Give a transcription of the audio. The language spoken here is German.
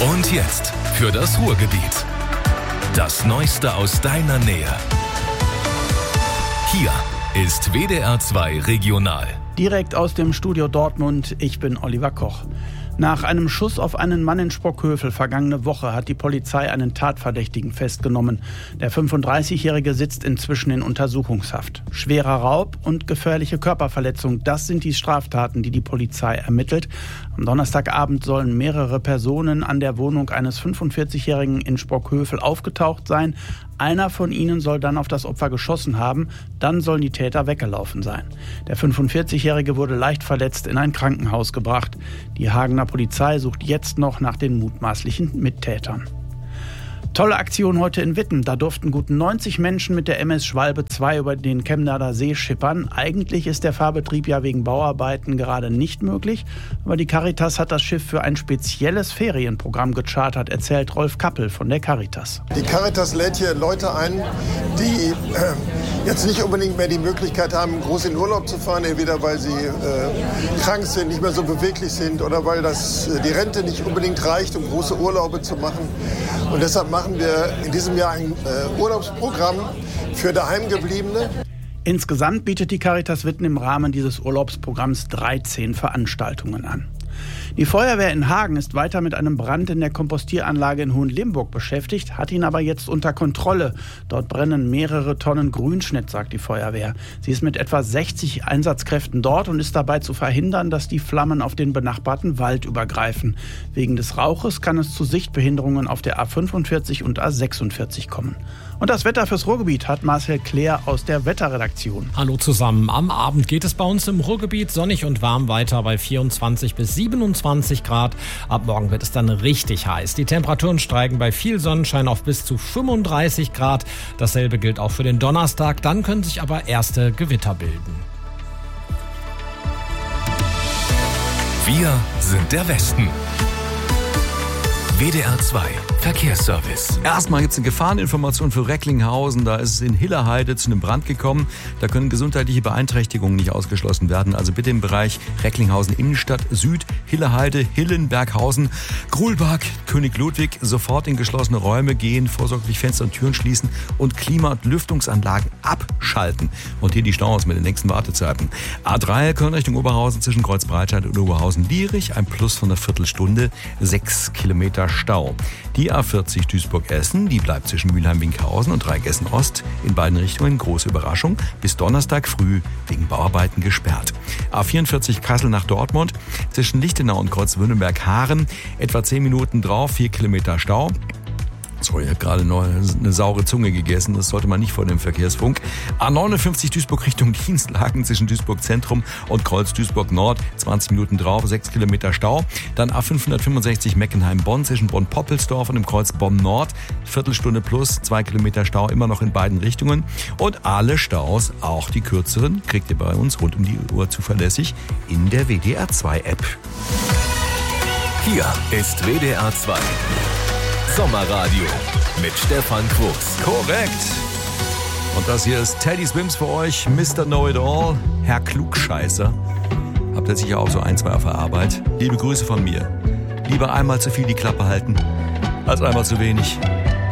Und jetzt für das Ruhrgebiet. Das Neueste aus deiner Nähe. Hier ist WDR 2 Regional. Direkt aus dem Studio Dortmund, ich bin Oliver Koch. Nach einem Schuss auf einen Mann in Sprockhövel vergangene Woche hat die Polizei einen Tatverdächtigen festgenommen. Der 35-Jährige sitzt inzwischen in Untersuchungshaft. Schwerer Raub und gefährliche Körperverletzung, das sind die Straftaten, die die Polizei ermittelt. Am Donnerstagabend sollen mehrere Personen an der Wohnung eines 45-Jährigen in Sprockhövel aufgetaucht sein. Einer von ihnen soll dann auf das Opfer geschossen haben, dann sollen die Täter weggelaufen sein. Der 45-Jährige wurde leicht verletzt in ein Krankenhaus gebracht. Die Hagener Polizei sucht jetzt noch nach den mutmaßlichen Mittätern. Tolle Aktion heute in Witten. Da durften gut 90 Menschen mit der MS Schwalbe 2 über den Chemnader See schippern. Eigentlich ist der Fahrbetrieb ja wegen Bauarbeiten gerade nicht möglich. Aber die Caritas hat das Schiff für ein spezielles Ferienprogramm gechartert, erzählt Rolf Kappel von der Caritas. Die Caritas lädt hier Leute ein, die jetzt nicht unbedingt mehr die Möglichkeit haben, groß in Urlaub zu fahren. Entweder weil sie krank sind, nicht mehr so beweglich sind oder weil die Rente nicht unbedingt reicht, um große Urlaube zu machen. Und deshalb machen wir in diesem Jahr ein Urlaubsprogramm für Daheimgebliebene. Insgesamt bietet die Caritas Witten im Rahmen dieses Urlaubsprogramms 13 Veranstaltungen an. Die Feuerwehr in Hagen ist weiter mit einem Brand in der Kompostieranlage in Hohenlimburg beschäftigt, hat ihn aber jetzt unter Kontrolle. Dort brennen mehrere Tonnen Grünschnitt, sagt die Feuerwehr. Sie ist mit etwa 60 Einsatzkräften dort und ist dabei zu verhindern, dass die Flammen auf den benachbarten Wald übergreifen. Wegen des Rauches kann es zu Sichtbehinderungen auf der A45 und A46 kommen. Und das Wetter fürs Ruhrgebiet hat Marcel Klär aus der Wetterredaktion. Hallo zusammen. Am Abend geht es bei uns im Ruhrgebiet sonnig und warm weiter bei 24 bis 27 Grad. Ab morgen wird es dann richtig heiß. Die Temperaturen steigen bei viel Sonnenschein auf bis zu 35 Grad. Dasselbe gilt auch für den Donnerstag. Dann können sich aber erste Gewitter bilden. Wir sind der Westen. WDR 2 Verkehrsservice. Erstmal gibt es eine Gefahreninformation für Recklinghausen. Da ist es in Hilleheide zu einem Brand gekommen. Da können gesundheitliche Beeinträchtigungen nicht ausgeschlossen werden. Also bitte im Bereich Recklinghausen Innenstadt Süd, Hilleheide, Hillen, Berghausen, Grulbach, König Ludwig sofort in geschlossene Räume gehen, vorsorglich Fenster und Türen schließen und Klima- und Lüftungsanlagen abschalten. Und hier die Staus mit den nächsten Wartezeiten. A3 Köln Richtung Oberhausen zwischen Kreuzbreitscheid und Oberhausen-Lierich. Ein Plus von einer Viertelstunde, 6 Kilometer Stau. Die A40 Duisburg-Essen, die bleibt zwischen Mülheim-Winkhausen und Dreigessen-Ost in beiden Richtungen, große Überraschung, bis Donnerstag früh wegen Bauarbeiten gesperrt. A44 Kassel nach Dortmund, zwischen Lichtenau und Kreuzwürdenberg-Haaren, etwa 10 Minuten drauf, 4 Kilometer Stau. Sorry, ich habe gerade noch eine saure Zunge gegessen. Das sollte man nicht vor dem Verkehrsfunk. A59 Duisburg Richtung Dienstlaken zwischen Duisburg Zentrum und Kreuz Duisburg Nord. 20 Minuten drauf, 6 Kilometer Stau. Dann A565 Meckenheim-Bonn zwischen Bonn-Poppelsdorf und dem Kreuz Bonn Nord. Viertelstunde plus, 2 Kilometer Stau, immer noch in beiden Richtungen. Und alle Staus, auch die kürzeren, kriegt ihr bei uns rund um die Uhr zuverlässig in der WDR 2 App. Hier ist WDR 2 Sommerradio mit Stefan Quos. Korrekt. Und das hier ist Teddy Swims für euch, Mr. Know-It-All, Herr Klugscheißer. Habt ihr sicher auch so ein, zwei auf der Arbeit. Liebe Grüße von mir. Lieber einmal zu viel die Klappe halten, als einmal zu wenig.